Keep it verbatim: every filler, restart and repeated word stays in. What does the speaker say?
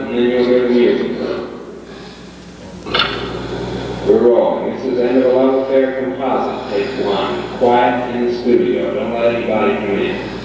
and then you'll hear the music. We're rolling. This is the end of a love affair composite, take one. Quiet in the studio. Don't let anybody come in.